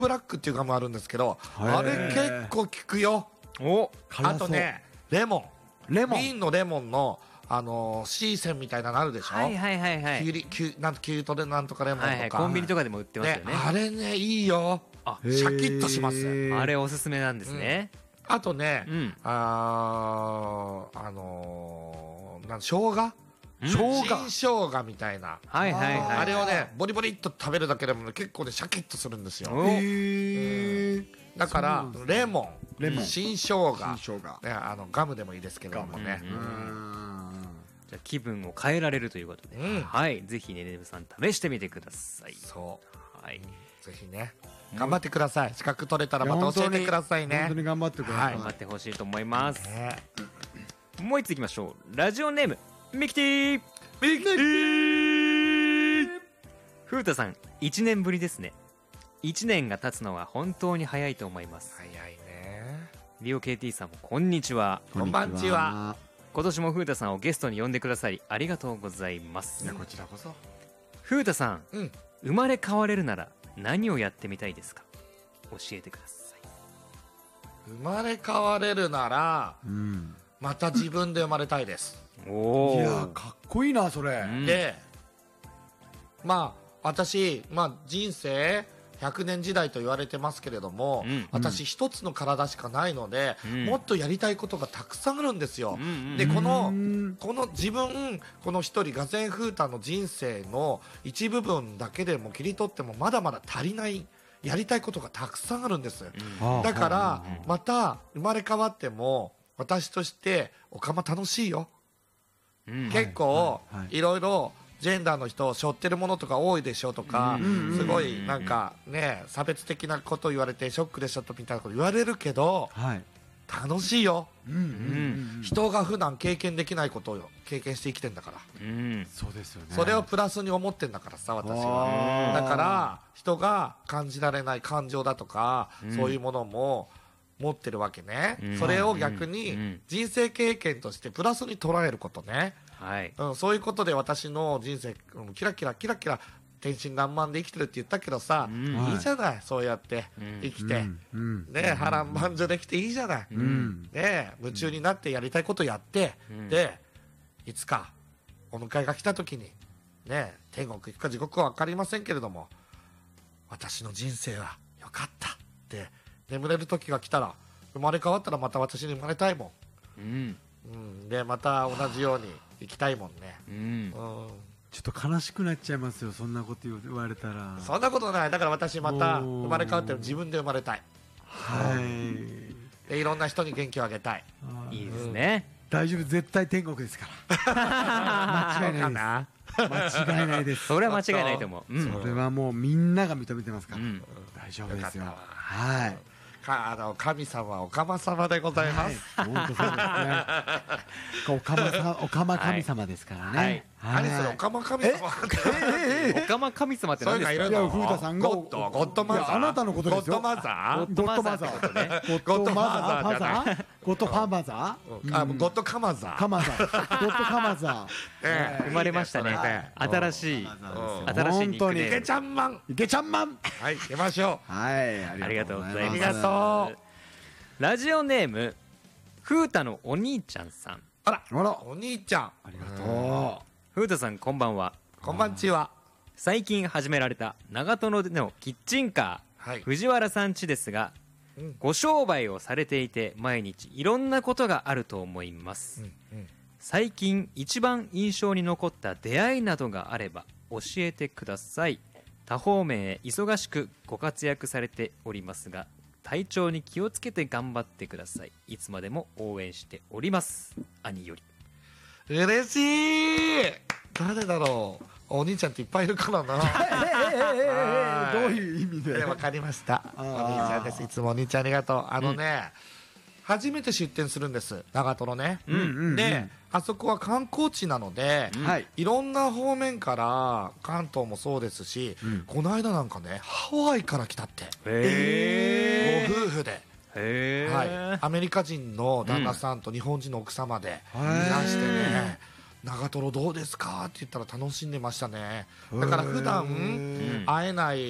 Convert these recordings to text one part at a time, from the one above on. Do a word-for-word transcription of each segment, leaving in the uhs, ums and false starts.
ブラックっていうガムあるんですけど、あれ結構効くよ。 おあとねレモンレモン瓶のレモンのあのー、シーセンみたいなのあるでしょ。 はいはいはいはいキュウリキュウなんとキュウリとなんとかレモンとか、 はいはい、コンビニとかでも売ってますよね。 ねあれねいいよ。 あシャキッとします。 あれおすすめなんですね。 あとね、 うん、 あーあのー、なん生姜生姜新生姜みたいな、 はいはいはい、 あれをねボリボリっと食べるだけでも、ね、結構ねシャキッとするんですよ。 おへーだからレモン、 レモン新生姜、 新生姜ね、あのガムでもいいですけどもね、 うんうんうーうんんじゃあ気分を変えられるということで、 うんはいぜひねねぶさん試してみてください。 そうはいぜひね頑張ってください。資格取れたらまた教えてくださいね。 本当に頑張ってください。 頑張ってほしいと思います。 ねもう一ついきましょう。ラジオネームミキティミキティふうたさん、いちねんぶりですね。いちねんが経つのは本当に早いと思います。 早いね。 リオ ケーティー さんもこんにちは。 こんばんちは。 今年もふうたさんをゲストに呼んでくださりありがとうございます。 いやこちらこそ。 ふうたさん、 うん生まれ変われるなら何をやってみたいですか？教えてください。 生まれ変われるならうん。 また自分で生まれたいです。 おお。 いやかっこいいなそれ。 うんでまあ私、まあ、人生ひゃくねん時代と言われてますけれども、 うん私一つの体しかないので、 うんもっとやりたいことがたくさんあるんですよ。 うんうんでこのうんこの自分この一人ガゼンフータの人生の一部分だけでも切り取ってもまだまだ足りないやりたいことがたくさんあるんです。 あだからうんまた生まれ変わっても私としておかま楽しいよ。 うん結構はいはいいろいろジェンダーの人を背負ってるものとか多いでしょとか、 うんすごいなんかね差別的なこと言われてショックでしょとみたいなこと言われるけどはい。 楽しいよ。 うんうんうん。 人が普段経験できないことを経験して生きてんだから、 うんそうですよね。 それをプラスに思ってんだからさ私は。 あーだから人が感じられない感情だとか、 うんそういうものも持ってるわけね、 うんそれを逆うんうにん人生経験としてプラスに捉えることね、 はい。 うん、そういうことで私の人生、うんキラキラキラキラ天真爛漫で生きてるって言ったけどさ、 うんいいじゃないそうやってうん生きて、 うんうんね波乱万丈できていいじゃない、 うん。 ね夢中になってやりたいことやって、 うんでいつかお迎えが来た時にね天国行くか地獄か分かりませんけれども私の人生はよかったって眠れる時が来たら生まれ変わったらまた私に生まれたいもうんん、うん、でまた同じように生きたいもんね、 うんうん、 ちょっと悲しくなっちゃいますよそんなこと言われたら。 そんなことない。だから私またおー生まれ変わって自分で生まれたい。 はい。 でいろんな人に元気をあげたい。 あーいいですね。 大丈夫絶対天国ですから。間違いないな。 です。間違いないです。 それは間違いないと思う。うん。 それはもうみんなが認めてますから。 うん大丈夫ですよ。 よかったわはい。 かあの神様おかま様でございます。 はい。本当そうですね。おかまさおかま神様ですからね。はい何それおかま神様って。 おかま神様ってそう何ですか？ いうのがいるの。 いや古田さんがゴッドゴッドマザー。 いやあなたのことですよゴッドマザー。 ゴッドマザー。ゴッドマザー。ファザー。ゴッドファマザー。 あゴッドカマザー。 カマザー。ゴッドカマザええ生まれましたいいそれね。新しいー。 新しいニックネイケーム。 ちゃんマン。 池ちゃんマン。 はい行きましょはい。 ありがとうございます。 ありがとう。 ラジオネームふうたのお兄ちゃんさん。 う。あらあら。 お兄ちゃん。 ありがとふうたさんこんばんは。 こんばんちは。 最近始められた長瀞でのキッチンカー、 はい藤原さん家ですが、 うんご商売をされていて毎日いろんなことがあると思います、 うんうん最近一番印象に残った出会いなどがあれば教えてください。多方面へ忙しくご活躍されておりますが体調に気をつけて頑張ってください。いつまでも応援しております。兄より。 嬉しい。誰だろう。お兄ちゃんっていっぱいいるからな。 う。 はいどういう意味で。 えわかりました。おあー兄ちゃんです。いつもお兄ちゃんありがとう。あのね、初めて出店するんです。長瀞ね。 うんうんうん。 で、あそこは観光地なので、 はい。 いろんな方面から関東もそうですし、 うんこの間なんかねハワイから来たってへご夫婦で、 へーはい、アメリカ人の旦那さんと日本人の奥様でいらしてね、長瀞どうですかって言ったら楽しんでましたね。だから普段へー会えない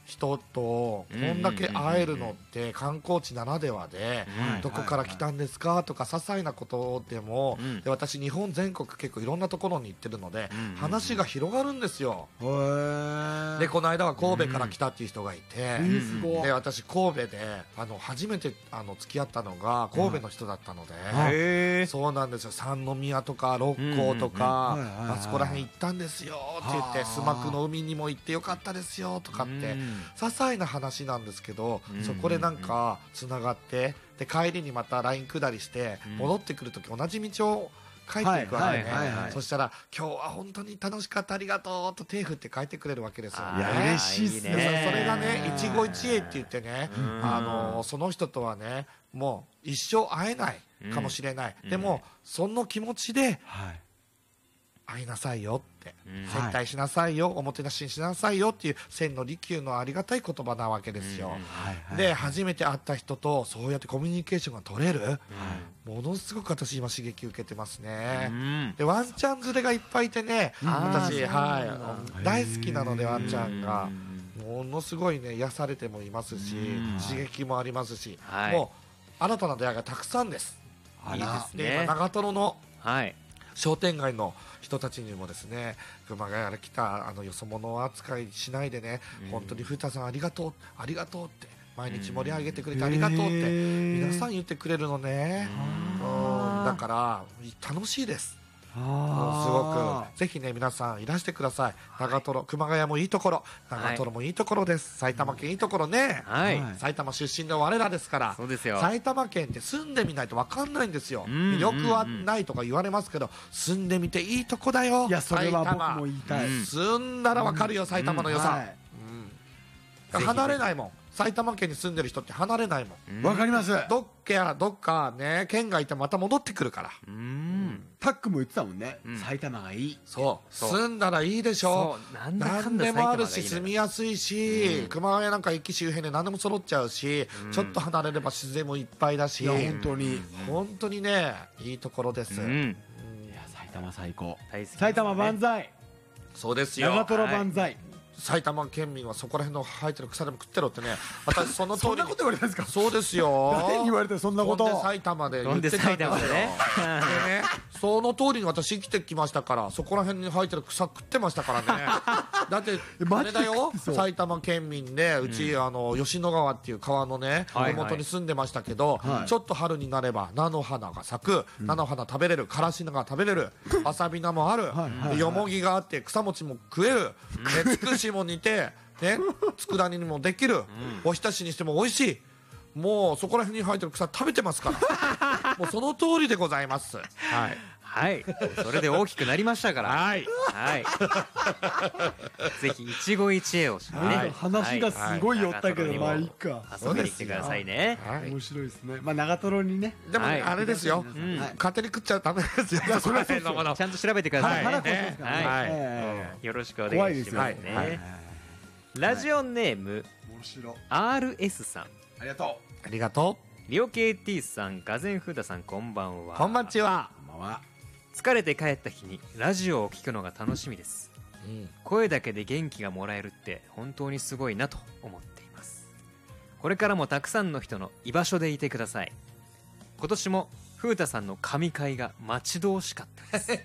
人とこんだけ会えるのって観光地ならではで、 うんどこから来たんですかとか些細なことでも、 うんで私日本全国結構いろんなところに行ってるので、 うん話が広がるんですよ。 へーでこの間は神戸から来たっていう人がいて、 えーすごいで私神戸であの初めてあの付き合ったのが神戸の人だったので、 へえそうなんですよ、三宮とか六甲とか、 うんうんうんはいはいはいあそこら辺行ったんですよって言って、 はあ須磨区の海にも行ってよかったですよとかって、 うん些細な話なんですけど、 うんそこでなんかつながってで帰りにまた ライン 下りして、 うん戻ってくるとき同じ道を帰っていくわけね、 はいはいはいはいそしたら今日は本当に楽しかったありがとうと手振って帰ってくれるわけですよね。 あーいや嬉しいっすねでそねそれがね一期一会って言ってね、 うんあのその人とはねもう一生会えないかもしれない、 うんでもその気持ちではい会いなさいよって、 うん接待しなさいよ、おもてなしにしなさいよっていう千の利休のありがたい言葉なわけですよ、 うんはいはいで初めて会った人とそうやってコミュニケーションが取れる、ものすごく私今刺激受けてますね、 うんでワンちゃん連れがいっぱいいてね、 あー私、 そうなんだはい、大好きなのでワンちゃんがうんものすごいね癒されてもいますしうん刺激もありますし、 はいもう新たな出会いがたくさんです。 いいあらですねで今長瀞のはい商店街の人たちにもですね熊谷から来たあのよそ者扱いしないでね、 うん本当に古田さんありがとうありがとうって毎日盛り上げてくれてありがとうってへー皆さん言ってくれるのね、うんだから楽しいです。もうすごあくぜひね皆さんいらしてください。長瀞熊谷もいいところ長瀞もいいところです、埼玉県いいところね、 はいはい埼玉出身の我らですからそうですよ埼玉県って住んでみないと分かんないんですよ、 うん魅力はないとか言われますけど住んでみていいとこだよ。 いやそれは埼玉僕も言いたい、 うん住んだら分かるよ、埼玉の良さ、 はいうん離れないもん。埼玉県に住んでる人って離れないもん、 わかりますどっかどっかね県外行ってまた戻ってくるから。 うんタックも言ってたもんね、 うん埼玉がいいそうそう住んだらいいでしょ。 そうなんだか何んだでもあるし埼玉がいいのよ住みやすいし、 うん熊谷なんか駅周辺で何でも揃っちゃうし、 うんちょっと離れれば自然もいっぱいだし、 いや本当に、い本当にねいいところです、うんうんや埼玉最高大好き埼玉万歳そうですよ。 長瀞万歳、 埼玉県民はそこら辺の生えてる草でも食ってろってね、私その通りにそんなこと言われたんですかそうですよ。 誰に言われてそんなことそんで埼玉で言ってたんですよ。 そんで埼玉でねでねその通りに私生きてきましたから、そこら辺に生えてる草食ってましたからね。だってえマジであれだよ食ってそう埼玉県民でうち、あの吉野川っていう川のねはいはい麓に住んでましたけど、 はいちょっと春になれば菜の花が咲く、菜の花食べれる、からし菜が食べれる、あさび菜もある、 はいはいはいよもぎがあって草餅も食える、でつくしも煮てね佃煮にもできる、おひたしにしても美味しい。もうそこら辺に生えてる草食べてますからもうその通りでございます。はいはいそれで大きくなりましたからはいはいぜひ一期一会をしてなんねか話がすごい寄ったけど、まあいいか遊びに来てくださいねはい面白いですねまあ長瀞にねでもね、 はいあれですよ、 うん勝手に食っちゃダメですよ。そこら辺のものちゃんと調べてください、 はい腹壊しますからねはいえよろしくお怖いで願いしますすよね、 ね、 はいはいラジオネーム面白いアールエス さん、 ありがとありがとリオ ケーティー さん、ガゼンフーダさん、こんばんは。 う。こんばんちは。 うこんばんは疲れて帰った日にラジオを聞くのが楽しみです。 うん声だけで元気がもらえるって本当にすごいなと思っています。これからもたくさんの人の居場所でいてください。今年も風太さんの神回が待ち遠しかったです。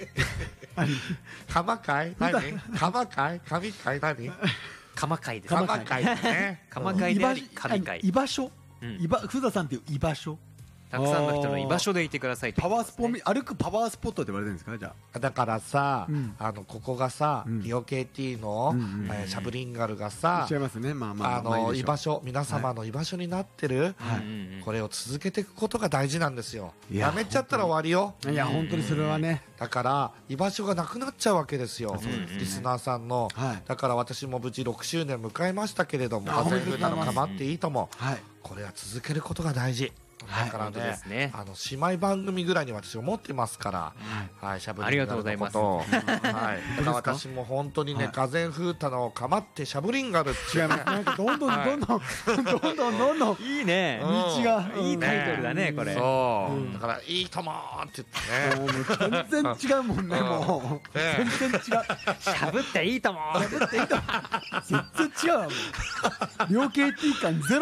鎌会何鎌会神会何鎌回です。 鎌会ね。 鎌回であり居場神回。 居場所うん居場福田さんっていう居場所たくさんの人の居場所でいてくださいとパワースポね歩くパワースポットって言われてるんですかじゃだからさ、 うんあのここがさ、 うんリオ ケーティー の、 うんうんえーシャブリンガルがあさ、 違いますねまあまああまあいいでしょうの居場所皆様の居場所になってる、 はいうんうんうんこれを続けていくことが大事なんですよ。 いややめちゃったら終わりよ。 いや本当にそれはねだから居場所がなくなっちゃうわけですよ、 そうですねリスナーさんの、 はいだから私も無事ろくしゅうねん迎えましたけれども、 あ風おめでとうございます風太のかまっていいとも、 はいこれは続けることが大事。 だから本当でねすねあの姉妹番組ぐらいに私思ってますから、はい、しゃぶりんがるのことを、はい、だから私も本当にね、がぜん風太のかまってしゃぶりんがるって違います。なんかどんどんどんどん、どんどんどんどんいいねうん道がいいタイトルだねこれそう、 うんだからいいともーって言もってねう全然違うもんね、もうね全然違う、 しゃぶっていいとも全然違うわもう、量系 T 感ゼロ